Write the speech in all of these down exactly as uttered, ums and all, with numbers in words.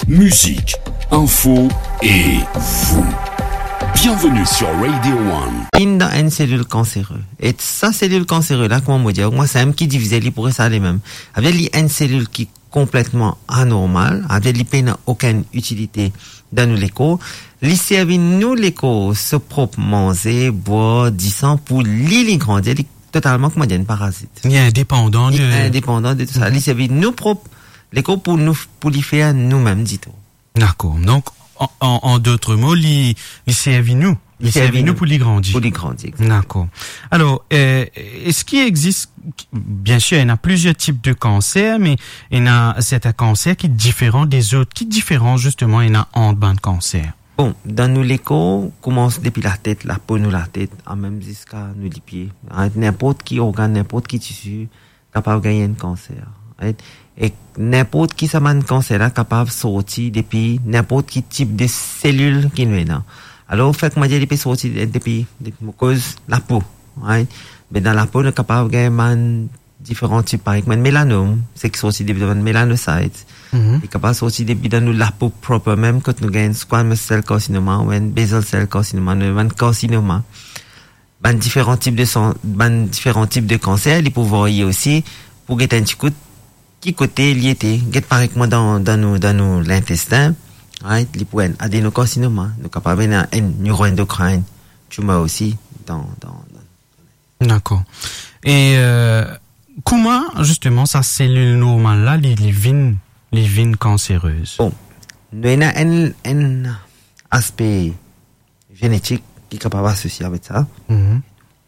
musique, info et vous. Bienvenue sur Radio One. Dans une cellule cancéreuse. Et sa cellule cancéreuse là, comment me dire, moi c'est un qui divisait, il pourrait ça les mêmes. Avec une cellule qui est complètement anormale, avec il n'a aucune utilité dans nous l'écho. Il servi nous l'écho se propre manger, boire, disant pour l'île grandir, totalement comme un parasite. Il est indépendant de... Il est indépendant de tout ça. Il servi nous propre l'écho pour nous, pour lui faire nous-mêmes, dit-on. D'accord. Donc, en, en, en d'autres mots, il, il servi nous. Il servi nous pour les grandir. Pour les grandir. D'accord. Alors, euh, est-ce qu'il existe, bien sûr, il y a plusieurs types de cancers, mais il y a certains cancers qui sont différents des autres, qui sont différents justement, il y a en bas de cancer. Bon, dans nous l'écho, commence depuis la tête, la peau nous la tête, en même jusqu'à nous les pieds. N'importe qui organe, n'importe qui tissu, capable de gagner un cancer. Et n'importe qui ça man cancer là, capable de sortir depuis n'importe qui type de cellule qui nous est là. Alors, fait que moi, j'ai sorti depuis, depuis cause la peau, right? Mais dans la peau, on est capable de gagner différents types, par exemple, mélanome, c'est qui sorti depuis le mélanocyte. Mm-hmm. Il est capable de sortir depuis dans la peau propre, même quand nous gagnons squamous cell carcinoma, ou un basal cell carcinoma, ou un carcinoma. Ben, différents types de sang, ben, différents types de cancer, ils peuvent voir aussi, pour gagner un petit coup, qui côté il y était, get par exemple, dans, dans nous, dans nous, l'intestin, right, les points adénocarcinoma, nous capables d'un neuroendocrine, tumeur aussi, dans, dans, dans. D'accord. Et, euh, comment, justement, sa cellule normale là, les, les veines, les veines cancéreuses? Bon. Nous avons un, un aspect génétique qui est capable d'associer avec ça. Mm-hmm.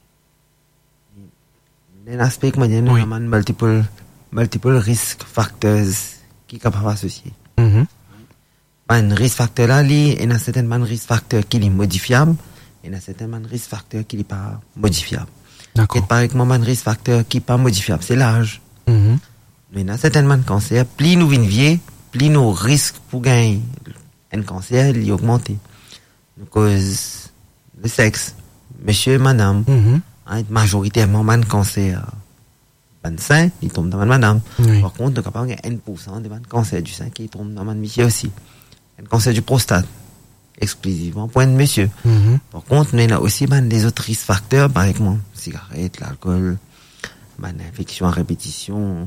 Un aspect, comment dire, nous avons multiple, multiple risk factors qui est capable d'associer. Mm-hmm. Un risk factor là, il y a certainement risk factor qui est modifiable, et il y a certainement risk factor qui n'est pas modifiable. D'accord. Et par exemple, un risk factor qui n'est pas modifiable, c'est l'âge. Mm-hmm. Il y a certainement de cancer. Plus nous venons vieux, plus nos risques pour gagner un cancer, ils augmentent. Cause le sexe, monsieur et madame, mm-hmm. hein, majoritairement, un cancer, vingt-cinq, il tombe dans ma madame. Oui. Par contre, il y a un pour cent de cancer du sein qui tombe dans ma monsieur aussi. Un cancer du prostate, exclusivement point de monsieur. Mm-hmm. Par contre, nous avons aussi ben, des autres risques facteurs, par exemple, cigarettes, l'alcool, ben, infection à répétition,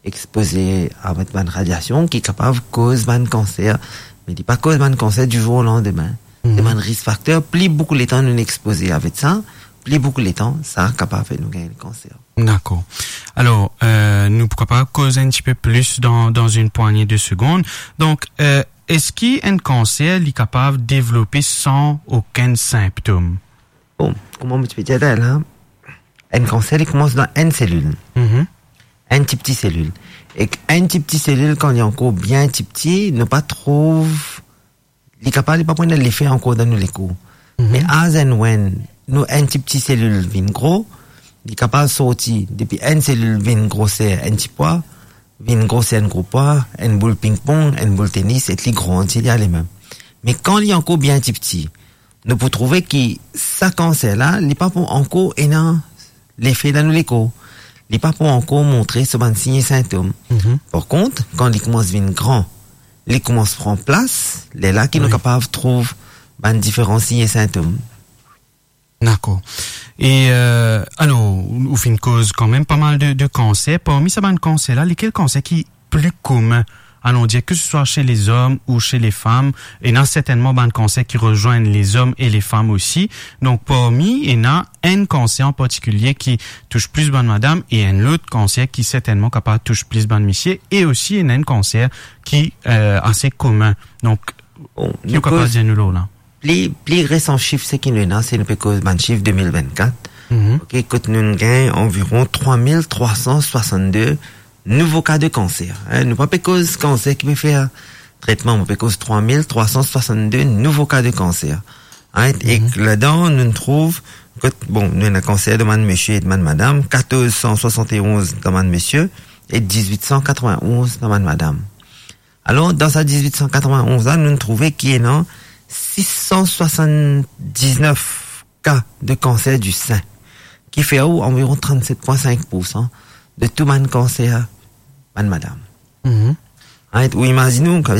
exposé à une radiation qui est capable de causer un cancer, mais il n'est pas cause un cancer du jour au lendemain. Mm-hmm. C'est un risque facteur. Plus beaucoup de temps nous exposés avec ça, plus beaucoup de temps, ça est capable de faire nous gagner le cancer. D'accord. Alors, euh, nous pourquoi pas causer un petit peu plus dans, dans une poignée de secondes. Donc, euh, est-ce qu'un cancer est capable de développer sans aucun symptôme? Bon, comment je peux dire là? Un cancer, il commence dans une cellule. Mm-hmm. Un petit petit cellule. Et un petit petit cellule, quand il est encore bien petit petit, ne pas trouve, il est capable de pas prendre l'effet encore dans nous les coups. Mm-hmm. Mais as and when, nous, un petit petit cellule vient gros, il est capable de sortir, depuis une cellule vient grossir un petit poids, vient grossir un gros poids, une boule ping-pong, une boule tennis, et il grandit, il y a les mêmes. Mais quand il est encore bien petit petit, nous pouvons trouver que ça cancer là, il n'est pas pour encore énorme l'effet dans nous les coups. Il n'est pas pour encore montrer ce bon signe et symptômes. Mm-hmm. Par contre, quand il commence à devenir grand, il commence à prendre place, il est là qu'il oui. est capable de trouver ben, différents signes et symptômes. D'accord. Et euh, alors, au fin de cause, quand même pas mal de, de cancers. Parmi ces ben, cancers-là, lesquels cancers qui sont plus communs? Allons dire que ce soit chez les hommes ou chez les femmes, et il y a certainement ben, de cancers qui rejoignent les hommes et les femmes aussi. Donc, parmi, il y a un cancer en particulier qui touche plus ben madame et un autre cancer qui certainement capable touche plus ben monsieur, et aussi il y a un cancer qui est euh, assez commun. Donc, bon, qui est capable de dire nous là. Les plus récents chiffres, c'est qu'il y en a, c'est une cause ben chiffre deux mille vingt-quatre. Mm-hmm. Ok, quand nous gagnons environ trois mille trois cent soixante-deux nouveaux cas de cancer. Hein, nous pas cause cancer qui peut faire traitement, on peut cause trois mille trois cent soixante-deux nouveaux cas de cancer. Hein, mm-hmm. Et là-dedans, nous trouvons que, bon, nous avons un cancer de monsieur et de madame, mille quatre cent soixante et onze de monsieur et dix-huit cent quatre-vingt-onze de madame. Alors, dans ces dix-huit cent quatre-vingt-onze là, nous trouvons qu'il y a six cent soixante-dix-neuf cas de cancer du sein, qui fait environ trente-sept virgule cinq pour cent de tout man cancer, man madame. Mm-hmm. Right? Ou imaginons